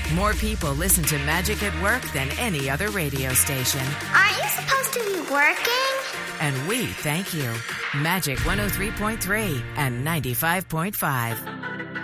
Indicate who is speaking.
Speaker 1: More people listen to Magic at Work than any other radio station.
Speaker 2: Aren't you supposed to be working?
Speaker 1: And we thank you. Magic 103.3 and 95.5.